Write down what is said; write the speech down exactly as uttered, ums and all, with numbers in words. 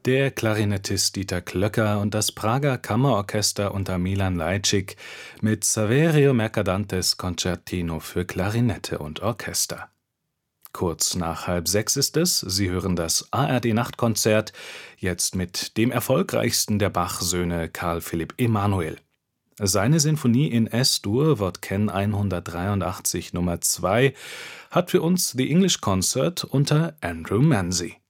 Der Klarinettist Dieter Klöcker und das Prager Kammerorchester unter Milan Lajcik mit Saverio Mercadantes Concertino für Klarinette und Orchester. Kurz nach halb sechs ist es, Sie hören das A R D-Nachtkonzert, jetzt mit dem erfolgreichsten der Bach-Söhne Karl Philipp Emanuel. Seine Sinfonie in S-Dur, Wort-Ken hundertdreiundachtzig Nummer zwei, hat für uns The English Concert unter Andrew Manze.